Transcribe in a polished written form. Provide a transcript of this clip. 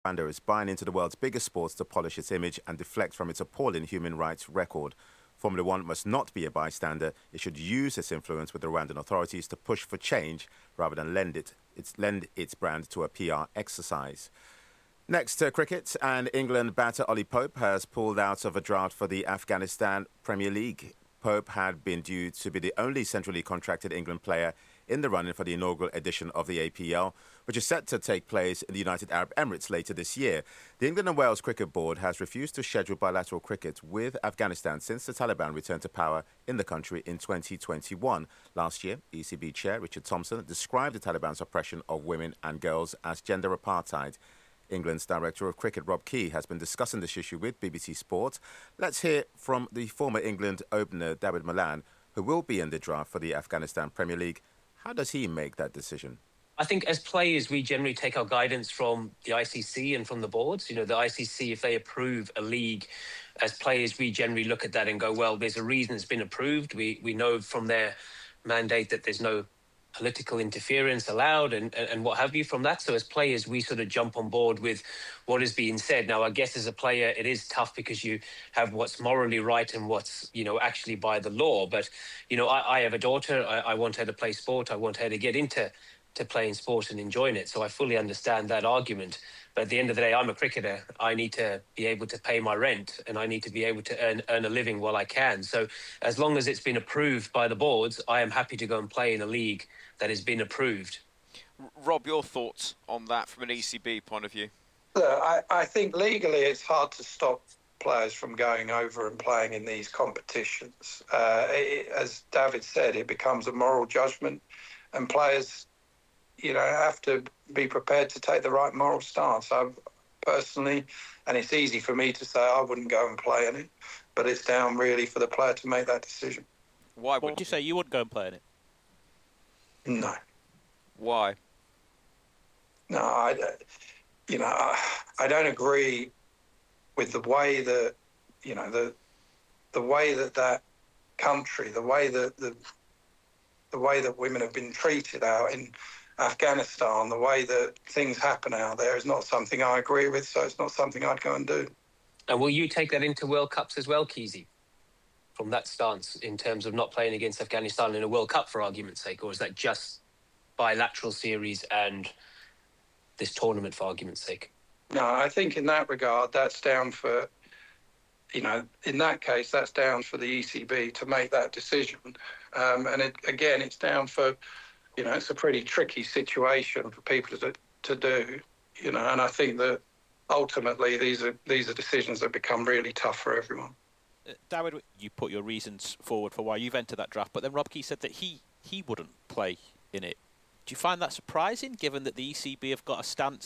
Rwanda is buying into the world's biggest sports to polish its image and deflect from its appalling human rights record. Formula One must not be a bystander. It should use its influence with the Rwandan authorities to push for change rather than lend its brand to a PR exercise. Next, cricket, and England batter Ollie Pope has pulled out of a draft for the Afghanistan Premier League. Pope had been due to be the only centrally contracted England player in the running for the inaugural edition of the APL, which is set to take place in the United Arab Emirates later this year. The England and Wales Cricket Board has refused to schedule bilateral cricket with Afghanistan since the Taliban returned to power in the country in 2021. Last year, ECB Chair Richard Thompson described the Taliban's oppression of women and girls as gender apartheid. England's Director of Cricket, Rob Key, has been discussing this issue with BBC Sport. Let's hear from the former England opener, David Malan, who will be in the draft for the Afghanistan Premier League. How does he make that decision? I think as players, we generally take our guidance from the ICC and from the boards. You know, the ICC, if they approve a league, as players, we generally look at that and go, well, there's a reason it's been approved. We know from their mandate that there's no political interference allowed and what have you from that. So as players, we sort of jump on board with what is being said. Now, I guess as a player, it is tough because you have what's morally right and what's, actually by the law. But, I have a daughter. I want her to play sport. I want her to get into playing sport and enjoying it. So I fully understand that argument. But at the end of the day, I'm a cricketer. I need to be able to pay my rent and I need to be able to earn a living while I can. So as long as it's been approved by the boards, I am happy to go and play in a league that has been approved. Rob, your thoughts on that from an ECB point of view? Look, I think legally it's hard to stop players from going over and playing in these competitions. As David said, it becomes a moral judgment and players have to be prepared to take the right moral stance. I personally, and it's easy for me to say I wouldn't go and play in it, but it's down really for the player to make that decision. Why would you say you wouldn't go and play in it? No. Why? No, I don't agree with the way that, the way that country, the way that women have been treated out in Afghanistan, the way that things happen out there is not something I agree with, so it's not something I'd go and do. And will you take that into World Cups as well, Keezy, from that stance in terms of not playing against Afghanistan in a World Cup for argument's sake, or is that just bilateral series and this tournament for argument's sake? No, I think in that regard, that's down for, in that case, that's down for the ECB to make that decision. And it's down for, it's a pretty tricky situation for people to do, and I think that ultimately these are decisions that become really tough for everyone. David, you put your reasons forward for why you've entered that draft, but then Rob Key said that he wouldn't play in it. Do you find that surprising, given that the ECB have got a stance